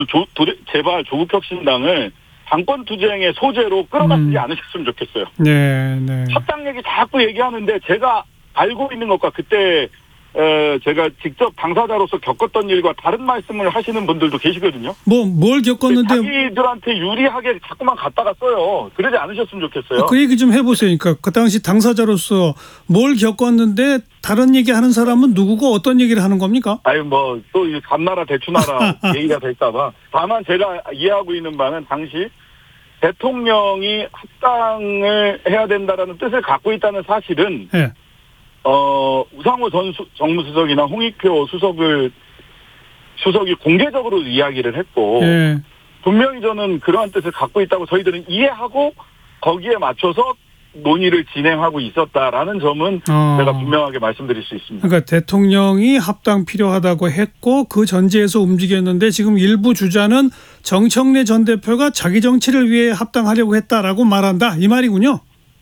제발 조국혁신당을 당권 투쟁의 소재로 끌어다쓰지 않으셨으면 좋겠어요. 네, 네. 합당 얘기 자꾸 얘기하는데 제가 알고 있는 것과 그때 제가 직접 당사자로서 겪었던 일과 다른 말씀을 하시는 분들도 계시거든요. 뭘 겪었는데 자기들한테 유리하게 자꾸만 갖다가 써요. 그러지 않으셨으면 좋겠어요. 그 얘기 좀 해보세요. 그러니까 그 당시 당사자로서 뭘 겪었는데 다른 얘기하는 사람은 누구고 어떤 얘기를 하는 겁니까? 아유 또 감나라 대추나라 얘기가 될까봐. 다만 제가 이해하고 있는 바는 당시 대통령이 합당을 해야 된다라는 뜻을 갖고 있다는 사실은. 네. 우상호 전 정무수석이나 홍익표 수석이 공개적으로 이야기를 했고, 네. 분명히 저는 그러한 뜻을 갖고 있다고 저희들은 이해하고 거기에 맞춰서 논의를 진행하고 있었다라는 점은 제가 분명하게 말씀드릴 수 있습니다. 그러니까 대통령이 합당 필요하다고 했고 그 전제에서 움직였는데 지금 일부 주자는 정청래 전 대표가 자기 정치를 위해 합당하려고 했다라고 말한다 이 말이군요.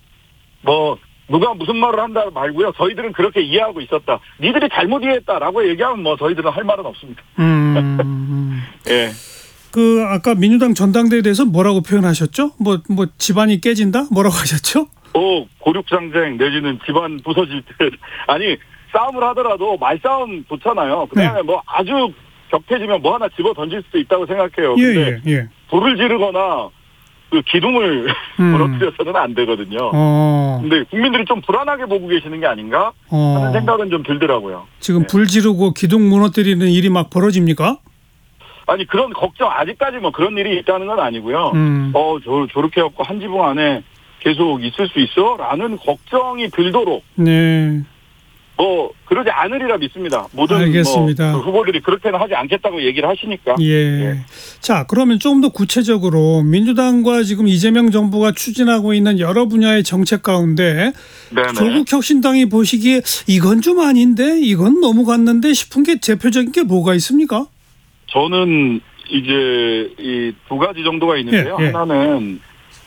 누가 무슨 말을 한다 말고요. 저희들은 그렇게 이해하고 있었다. 니들이 잘못 이해했다라고 얘기하면 저희들은 할 말은 없습니다. 예. 아까 민주당 전당대회에 대해서 뭐라고 표현하셨죠? 집안이 깨진다? 뭐라고 하셨죠? 고륙장쟁 내지는 집안 부서질 때 아니 싸움을 하더라도 말싸움 좋잖아요. 그다음에 아주 격해지면 하나 집어 던질 수도 있다고 생각해요. 근데 예. 불을 지르거나 그 기둥을 무너뜨려서는 안 되거든요. 근데 국민들이 좀 불안하게 보고 계시는 게 아닌가 하는 생각은 좀 들더라고요. 지금 불 지르고 기둥 무너뜨리는 일이 막 벌어집니까? 아니 그런 걱정 아직까지 그런 일이 있다는 건 아니고요. 저렇게 해갖고 한 지붕 안에 계속 있을 수 있어? 라는 걱정이 들도록 네. 그러지 않으리라 믿습니다. 모든 알겠습니다. 후보들이 그렇게는 하지 않겠다고 얘기를 하시니까. 예. 자, 그러면 조금 더 구체적으로 민주당과 지금 이재명 정부가 추진하고 있는 여러 분야의 정책 가운데 조국혁신당이 보시기에 이건 좀 아닌데 이건 너무 갔는데 싶은 게 대표적인 게 뭐가 있습니까? 저는 이제 이 두 가지 정도가 있는데요. 하나는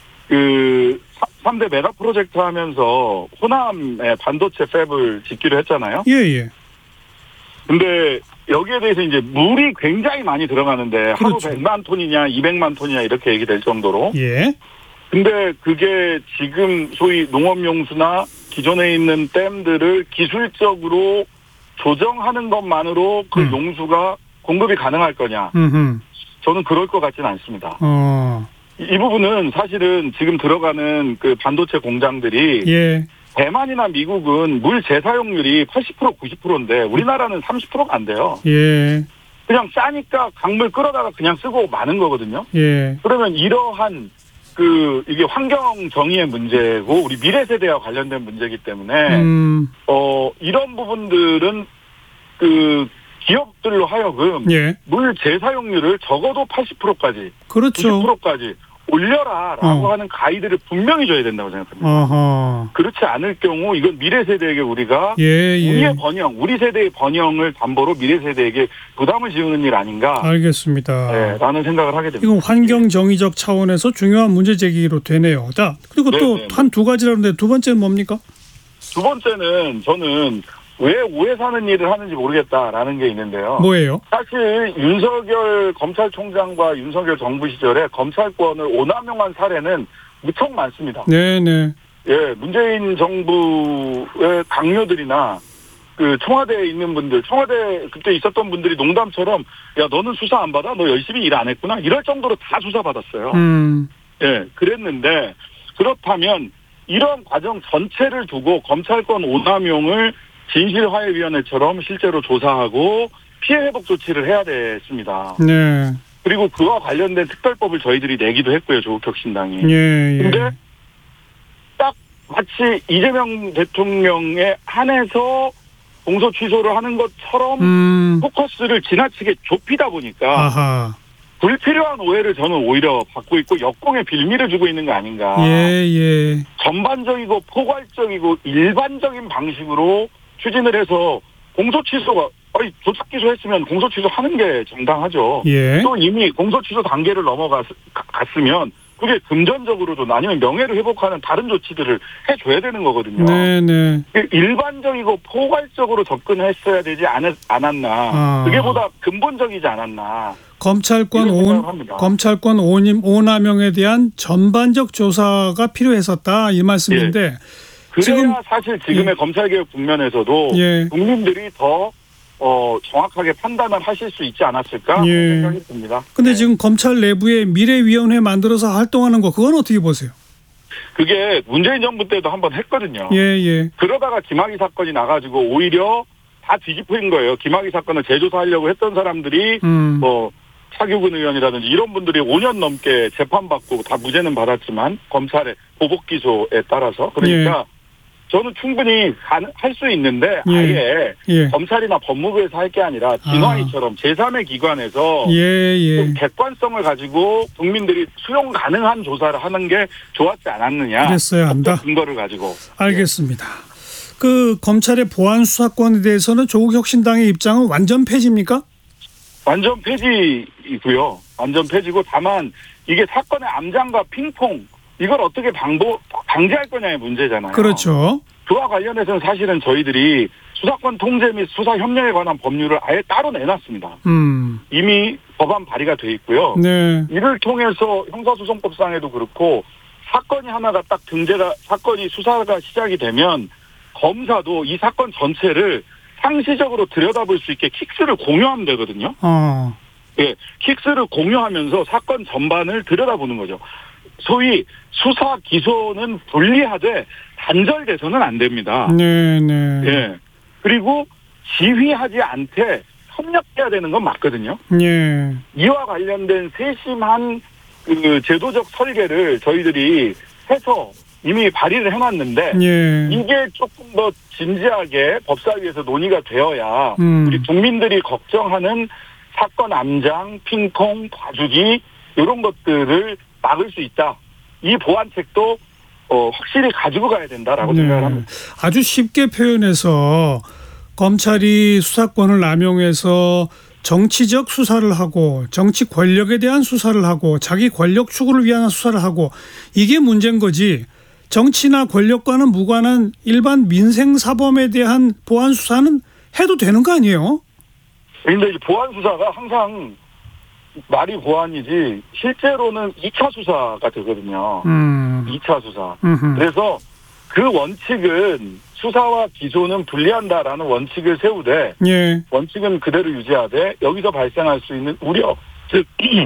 3대 메가 프로젝트 하면서 호남에 반도체 팹을 짓기로 했잖아요. 예. 근데 여기에 대해서 이제 물이 굉장히 많이 들어가는데 그렇죠. 하루 100만 톤이냐 200만 톤이냐 이렇게 얘기될 정도로. 예. 근데 그게 지금 소위 농업용수나 기존에 있는 댐들을 기술적으로 조정하는 것만으로 그 용수가 공급이 가능할 거냐. 저는 그럴 것 같지는 않습니다. 이 부분은 사실은 지금 들어가는 그 반도체 공장들이 대만이나 미국은 물 재사용률이 80% 90%인데 우리나라는 30%가 안 돼요. 그냥 싸니까 강물 끌어다가 그냥 쓰고 마는 거거든요. 그러면 이러한 이게 환경 정의의 문제고 우리 미래 세대와 관련된 문제이기 때문에 이런 부분들은 기업들로 하여금 물 재사용률을 적어도 80%까지, 그렇죠. 90%까지 올려라라고 하는 가이드를 분명히 줘야 된다고 생각합니다. 그렇지 않을 경우 이건 미래 세대에게 우리가 우리의 번영, 우리 세대의 번영을 담보로 미래 세대에게 부담을 지우는 일 아닌가. 알겠습니다. 라는 생각을 하게 됩니다. 이건 환경 정의적 차원에서 중요한 문제 제기로 되네요. 자, 그리고 또 한 두 가지라는데 두 번째는 뭡니까? 두 번째는 저는 왜 오해 사는 일을 하는지 모르겠다라는 게 있는데요. 뭐예요? 사실 윤석열 검찰총장과 윤석열 정부 시절에 검찰권을 오남용한 사례는 무척 많습니다. 네네. 문재인 정부의 당뇨들이나 청와대에 있는 분들, 청와대 그때 있었던 분들이 농담처럼 야 너는 수사 안 받아? 너 열심히 일 안 했구나? 이럴 정도로 다 수사받았어요. 그랬는데 그렇다면 이런 과정 전체를 두고 검찰권 오남용을 진실화해위원회처럼 실제로 조사하고 피해 회복 조치를 해야 됐습니다. 그리고 그와 관련된 특별법을 저희들이 내기도 했고요. 조국혁신당이. 근데 딱 마치 이재명 대통령에 한해서 공소 취소를 하는 것처럼 포커스를 지나치게 좁히다 보니까 불필요한 오해를 저는 오히려 받고 있고 역공에 빌미를 주고 있는 거 아닌가. 전반적이고 포괄적이고 일반적인 방식으로 추진을 해서 공소 취소가 조작 기소했으면 공소 취소하는 게 정당하죠. 또 이미 공소 취소 단계를 넘어갔으면 그게 금전적으로도 아니면 명예를 회복하는 다른 조치들을 해줘야 되는 거거든요. 일반적이고 포괄적으로 접근했어야 되지 않았나. 그게 보다 근본적이지 않았나. 검찰권 오남용에 대한 전반적 조사가 필요했었다 이 말씀인데. 예. 그래야 사실 지금의 검찰개혁 국면에서도 국민들이 더 정확하게 판단을 하실 수 있지 않았을까 생각이 듭니다. 근데 지금 검찰 내부에 미래위원회 만들어서 활동하는 거 그건 어떻게 보세요? 그게 문재인 정부 때도 한번 했거든요. 그러다가 김학의 사건이 나가지고 오히려 다 뒤집힌 거예요. 김학의 사건을 재조사하려고 했던 사람들이 뭐 차규근 의원이라든지 이런 분들이 5년 넘게 재판받고 다 무죄는 받았지만 검찰의 보복 기소에 따라서 그러니까 저는 충분히 할 수 있는데 아예 검찰이나 법무부에서 할 게 아니라 진화위처럼 제3의 기관에서 좀 객관성을 가지고 국민들이 수용 가능한 조사를 하는 게 좋았지 않았느냐. 그랬어야 한다. 근거를 가지고. 알겠습니다. 그 검찰의 보안 수사권에 대해서는 조국 혁신당의 입장은 완전 폐지입니까? 완전 폐지이고요. 완전 폐지고 다만 이게 사건의 암장과 핑퐁 이걸 어떻게 방지할 거냐의 문제잖아요. 그렇죠. 그와 관련해서는 사실은 저희들이 수사권 통제 및 수사 협력에 관한 법률을 아예 따로 내놨습니다. 이미 법안 발의가 돼 있고요. 이를 통해서 형사소송법상에도 그렇고 사건이 하나가 딱 사건이 수사가 시작이 되면 검사도 이 사건 전체를 상시적으로 들여다볼 수 있게 킥스를 공유하면 되거든요. 킥스를 공유하면서 사건 전반을 들여다보는 거죠. 소위 수사 기소는 분리하되 단절돼서는 안 됩니다. 그리고 지휘하지 않되 협력해야 되는 건 맞거든요. 이와 관련된 세심한 그 제도적 설계를 저희들이 해서 이미 발의를 해놨는데 이게 조금 더 진지하게 법사위에서 논의가 되어야 우리 국민들이 걱정하는 사건 암장, 핑퐁, 봐주기 이런 것들을 막을 수 있다. 이 보완책도 확실히 가지고 가야 된다라고 생각을 합니다. 아주 쉽게 표현해서 검찰이 수사권을 남용해서 정치적 수사를 하고 정치 권력에 대한 수사를 하고 자기 권력 추구를 위한 수사를 하고 이게 문제인 거지. 정치나 권력과는 무관한 일반 민생 사범에 대한 보안 수사는 해도 되는 거 아니에요? 그런데 보안 수사가 항상 말이 보안이지 실제로는 2차 수사가 되거든요. 2차 수사. 그래서 그 원칙은 수사와 기소는 분리한다라는 원칙을 세우되 원칙은 그대로 유지하되 여기서 발생할 수 있는 우려, 즉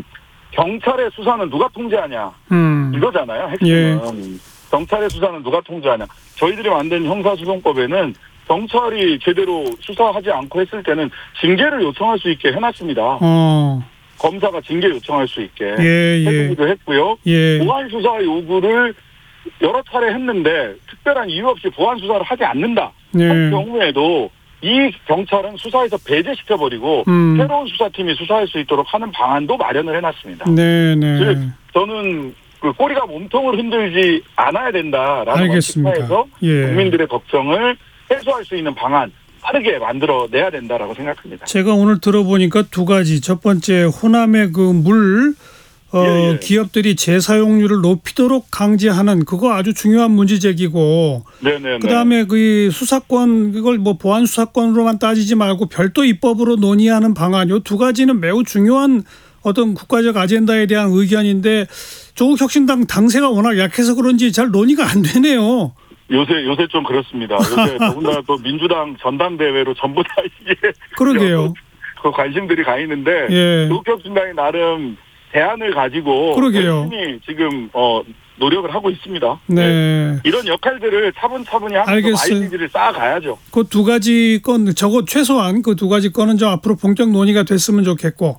경찰의 수사는 누가 통제하냐 이거잖아요. 핵심은. 경찰의 수사는 누가 통제하냐. 저희들이 만든 형사소송법에는 경찰이 제대로 수사하지 않고 했을 때는 징계를 요청할 수 있게 해놨습니다. 검사가 징계 요청할 수 있게 해주기도 했고요. 보안 수사 요구를 여러 차례 했는데 특별한 이유 없이 보안 수사를 하지 않는다 할 경우에도 이 경찰은 수사에서 배제시켜버리고 새로운 수사팀이 수사할 수 있도록 하는 방안도 마련을 해놨습니다. 즉 저는 그 꼬리가 몸통을 흔들지 않아야 된다라는 원칙하에서 국민들의 걱정을 해소할 수 있는 방안 빠르게 만들어내야 된다라고 생각합니다. 제가 오늘 들어보니까 두 가지. 첫 번째 호남의 그 물 기업들이 재사용률을 높이도록 강제하는 그거 아주 중요한 문제 제기고 그다음에 그 수사권 이걸 뭐 보안 수사권으로만 따지지 말고 별도 입법으로 논의하는 방안 요 두 가지는 매우 중요한 어떤 국가적 아젠다에 대한 의견인데 조국 혁신당 당세가 워낙 약해서 그런지 잘 논의가 안 되네요. 요새 좀 그렇습니다. 요새 더군다나 또 민주당 전당대회로 전부 다 이게 그러게요. 그 관심들이 가 있는데 조국 혁신당이 나름 대안을 가지고 열심히 지금 노력을 하고 있습니다. 이런 역할들을 차분차분히 하면서 아이디를 쌓아가야죠. 그 두 가지 건 적어 최소한 그 두 가지 건은 좀 앞으로 본격 논의가 됐으면 좋겠고.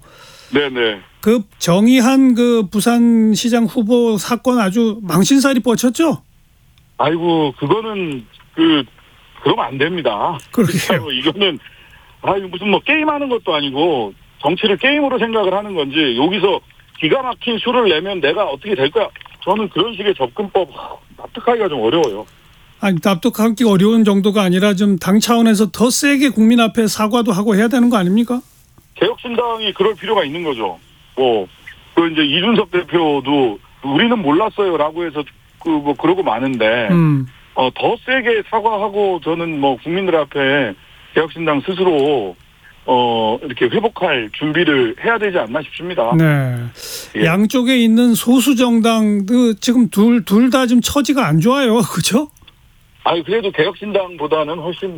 그 정의한 그 부산시장 후보 사건 아주 망신살이 뻗쳤죠? 아이고 그거는 그러면 안 됩니다. 그러게요. 이거는 무슨 뭐 게임하는 것도 아니고 정치를 게임으로 생각을 하는 건지 여기서 기가 막힌 수를 내면 내가 어떻게 될 거야. 저는 그런 식의 접근법 납득하기가 좀 어려워요. 아니 납득하기 어려운 정도가 아니라 좀 당 차원에서 더 세게 국민 앞에 사과도 하고 해야 되는 거 아닙니까? 개혁신당이 그럴 필요가 있는 거죠. 그 이제 이준석 대표도 우리는 몰랐어요라고 해서 그러고 마는데 더 세게 사과하고 저는 뭐 국민들 앞에 개혁신당 스스로 이렇게 회복할 준비를 해야 되지 않나 싶습니다. 네. 예. 양쪽에 있는 소수 정당도 지금 둘 다 좀 처지가 안 좋아요. 그죠? 그래도 개혁신당보다는 훨씬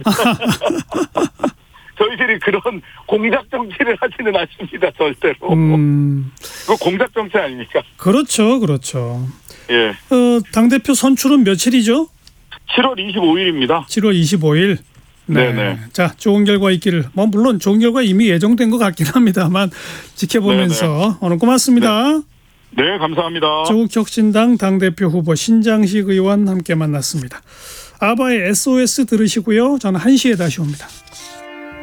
저희들이 그런 공작 정치를 하지는 않습니다. 절대로. 그거 공작 정치 아닙니까? 그렇죠. 그렇죠. 예. 당대표 선출은 며칠이죠? 7월 25일입니다. 7월 25일. 네. 네네. 자, 좋은 결과 있기를. 물론 좋은 결과 이미 예정된 것 같긴 합니다만 지켜보면서 네네. 오늘 고맙습니다. 네, 감사합니다. 조국혁신당 당대표 후보 신장식 의원 함께 만났습니다. 아바의 SOS 들으시고요. 저는 1시에 다시 옵니다.